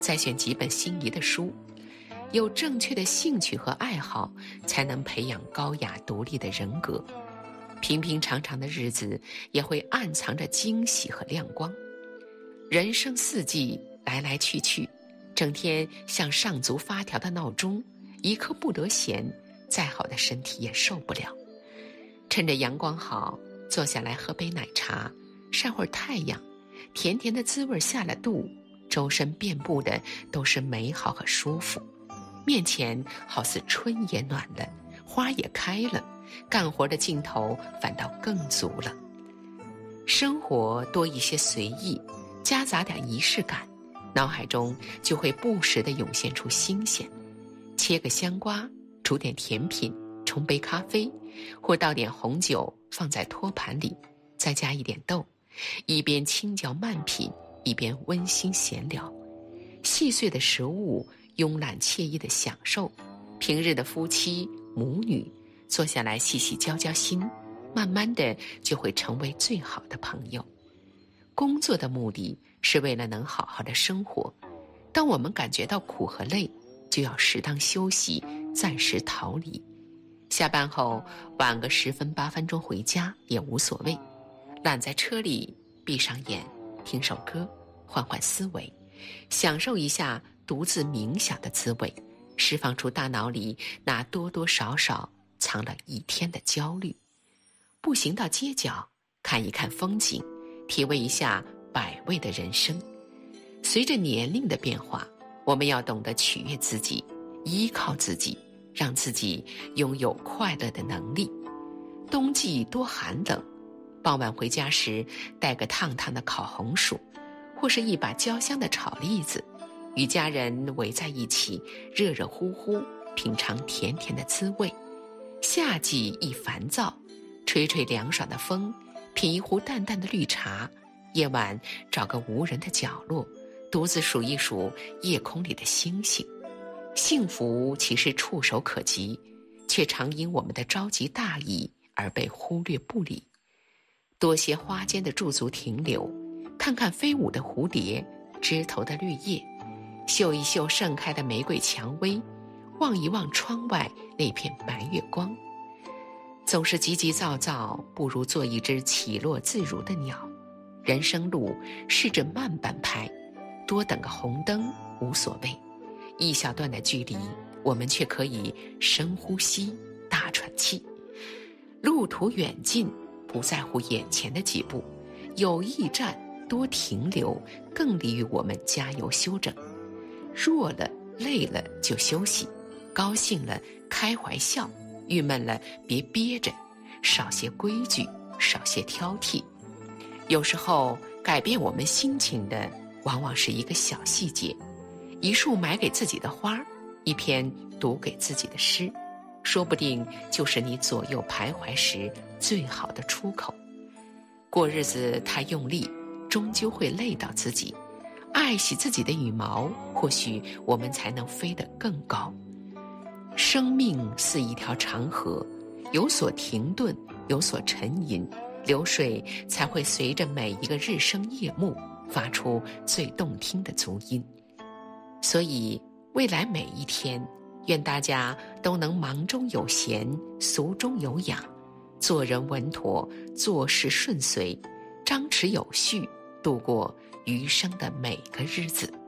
再选几本心仪的书。有正确的兴趣和爱好，才能培养高雅独立的人格。平平常常的日子也会暗藏着惊喜和亮光。人生四季来来去去，整天像上足发条的闹钟，一刻不得闲，再好的身体也受不了。趁着阳光好，坐下来喝杯奶茶，晒会儿太阳，甜甜的滋味下了肚，周身遍布的都是美好和舒服。面前好似春也暖了，花也开了，干活的劲头反倒更足了。生活多一些随意，夹杂点仪式感，脑海中就会不时地涌现出新鲜。切个香瓜，煮点甜品，冲杯咖啡，或倒点红酒放在托盘里，再加一点豆，一边轻嚼慢品，一边温馨闲聊。细碎的食物，慵懒惬意的享受。平日的夫妻母女坐下来细细交交心，慢慢的就会成为最好的朋友。工作的目的是为了能好好的生活，当我们感觉到苦和累，就要适当休息，暂时逃离。下班后晚个10分8分钟回家也无所谓，懒在车里闭上眼，听首歌，换换思维，享受一下独自冥想的滋味，释放出大脑里那多多少少藏了一天的焦虑。步行到街角，看一看风景，体味一下百味的人生。随着年龄的变化，我们要懂得取悦自己，依靠自己，让自己拥有快乐的能力。冬季多寒冷，傍晚回家时带个烫烫的烤红薯，或是一把焦香的炒栗子，与家人围在一起，热热乎乎品尝甜甜的滋味。夏季一烦躁，吹吹凉爽的风，品一壶淡淡的绿茶，夜晚找个无人的角落，独自数一数夜空里的星星。幸福其实触手可及，却常因我们的着急大意而被忽略不理。多些花间的驻足停留，看看飞舞的蝴蝶，枝头的绿叶，嗅一嗅盛开的玫瑰蔷薇，望一望窗外那片白月光。总是急急躁躁，不如做一只起落自如的鸟。人生路试着慢半拍，多等个红灯无所谓。一小段的距离，我们却可以深呼吸，大喘气。路途远近，不在乎眼前的几步，有驿站多停留，更利于我们加油休整。弱了累了就休息，高兴了开怀笑，郁闷了别憋着，少些规矩，少些挑剔。有时候改变我们心情的往往是一个小细节，一束买给自己的花，一篇读给自己的诗，说不定就是你左右徘徊时最好的出口。过日子太用力，终究会累到自己。爱惜自己的羽毛，或许我们才能飞得更高。生命似一条长河，有所停顿，有所沉吟，流水才会随着每一个日升夜暮发出最动听的足音。所以未来每一天，愿大家都能忙中有闲，俗中有养，做人稳妥，做事顺遂，张弛有序，度过余生的每个日子。